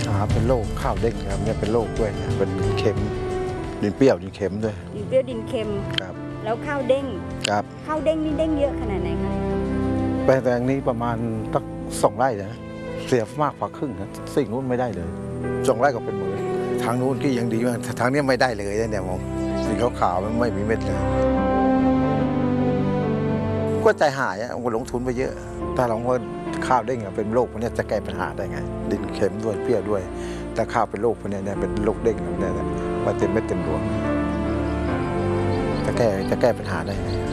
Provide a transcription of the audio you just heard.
หาเป็นโรคข้าวเด้งครับเนี่ยเป็นโรคด้วยนะเป็นดินเค็มดินเปรี้ยวดินเค็มด้วยดินเปรี้ยวดินเค็มครับแล้วข้าวเด้งครับข้าวเด้งนี่เด้งเยอะขนาดไหนคะแปลงนี้ประมาณสัก2 ไร่นะเสียมากกว่าครึ่งนะสิ่งนู้นไม่ได้เลย2 ไร่ก็เป็นหมื่นทางนู้นที่ยังดีมากทางนี้ไม่ได้เลยเนี่ยมองสิ่งขาวๆมันไม่มีเม็ดเลยก็ใจหายอ่ะลงทุนไปเยอะถ้าเราว่าข้าวเด้งเป็นโรคพวกนี้จะแก้ปัญหาได้ไงดินเค็มด้วยเปรี้ยวด้วยแต่ข้าวเป็นโรคพวกนี้เนี่ยเป็นโรคเด้งเนี่ยมาเต็มเม็ดเต็มดวงจะแก้ปัญหาได้ไง